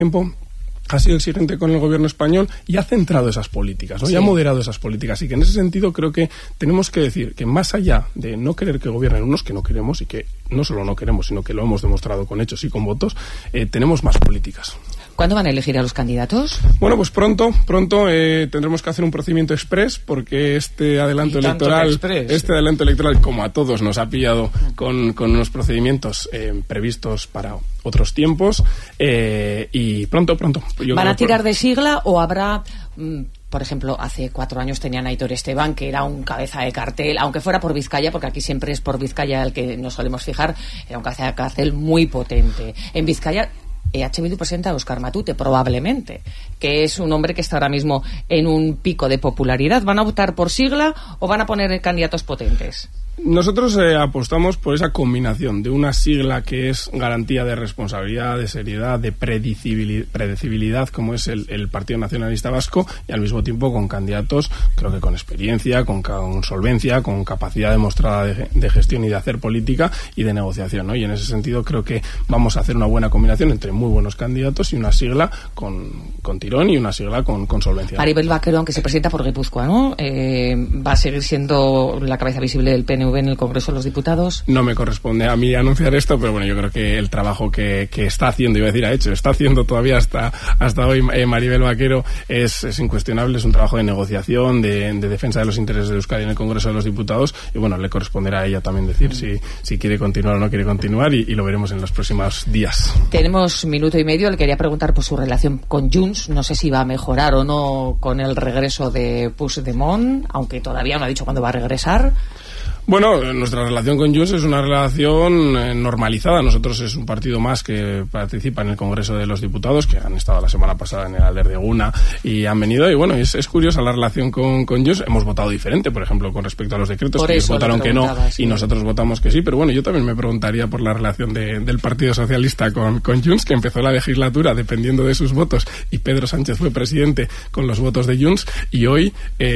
tiempo ha sido exigente con el gobierno español y ha centrado esas políticas, ¿no? Sí. Y ha moderado esas políticas. Y que en ese sentido creo que tenemos que decir que más allá de no querer que gobiernen unos que no queremos, y que no solo no queremos, sino que lo hemos demostrado con hechos y con votos, tenemos más políticas. ¿Cuándo van a elegir a los candidatos? Bueno, pues pronto tendremos que hacer un procedimiento express, porque este adelanto electoral, como a todos nos ha pillado con unos procedimientos previstos para otros tiempos, y pronto. ¿Van a tirar de sigla o habrá... Por ejemplo, hace 4 años tenían a Aitor Esteban, que era un cabeza de cartel, aunque fuera por Vizcaya, porque aquí siempre es por Vizcaya el que nos solemos fijar, era un cabeza de cartel muy potente. En Vizcaya, EH Bildu presenta a Óscar Matute, probablemente, que es un hombre que está ahora mismo en un pico de popularidad. ¿Van a optar por sigla o van a poner candidatos potentes? Nosotros apostamos por esa combinación de una sigla que es garantía de responsabilidad, de seriedad, de predecibilidad, como es el Partido Nacionalista Vasco, y al mismo tiempo con candidatos, creo que con experiencia, con solvencia, con capacidad demostrada de gestión y de hacer política y de negociación, ¿no? Y en ese sentido creo que vamos a hacer una buena combinación entre muy buenos candidatos y una sigla con tirón y una sigla con solvencia. Maribel Vaquero, aunque se presenta por Guipúzcoa, ¿no? ¿Va a seguir siendo la cabeza visible del PNV en el Congreso de los Diputados? No me corresponde a mí anunciar esto, pero bueno, yo creo que el trabajo que está haciendo, está haciendo todavía hasta hoy Maribel Vaquero es incuestionable. Es un trabajo de negociación, de defensa de los intereses de Euskadi en el Congreso de los Diputados, y bueno, le corresponderá a ella también decir si quiere continuar o no quiere continuar, y lo veremos en los próximos días. Tenemos 1 minuto y medio. Le quería preguntar por su relación con Junts. No sé si va a mejorar o no con el regreso de Puigdemont, aunque todavía no ha dicho cuándo va a regresar. Bueno, nuestra relación con Junts es una relación normalizada. Nosotros es un partido más que participa en el Congreso de los Diputados, que han estado la semana pasada en el Alder de Eguna y han venido, y bueno, es curiosa la relación con Junts. Hemos votado diferente, por ejemplo, con respecto a los decretos, que ellos votaron que no, sí, y nosotros votamos que sí, pero bueno, yo también me preguntaría por la relación del Partido Socialista con Junts, que empezó la legislatura dependiendo de sus votos, y Pedro Sánchez fue presidente con los votos de Junts, y hoy,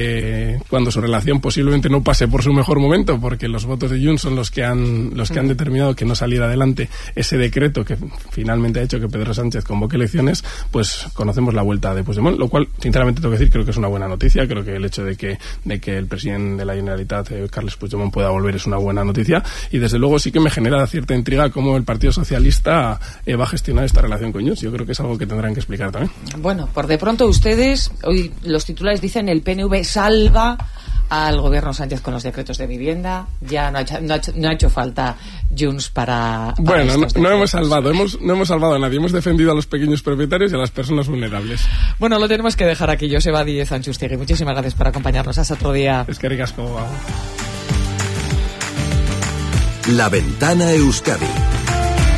cuando su relación posiblemente no pase por su mejor momento, porque los votos de Junts son los que han determinado que no saliera adelante ese decreto que finalmente ha hecho que Pedro Sánchez convoque elecciones, pues conocemos la vuelta de Puigdemont, lo cual, sinceramente, tengo que decir, creo que es una buena noticia. Creo que el hecho de que el presidente de la Generalitat, Carles Puigdemont, pueda volver es una buena noticia, y desde luego sí que me genera cierta intriga cómo el Partido Socialista va a gestionar esta relación con Junts. Yo creo que es algo que tendrán que explicar también. Bueno, por de pronto ustedes, hoy los titulares dicen: el PNV salva al gobierno Sánchez con los decretos de vivienda. Ya no ha hecho falta Junts para bueno, no hemos salvado a nadie. Hemos defendido a los pequeños propietarios y a las personas vulnerables. Bueno, lo tenemos que dejar aquí. Joseba Díez Antxustegui, muchísimas gracias por acompañarnos. Hasta otro día. Eskerrik asko. La Ventana Euskadi.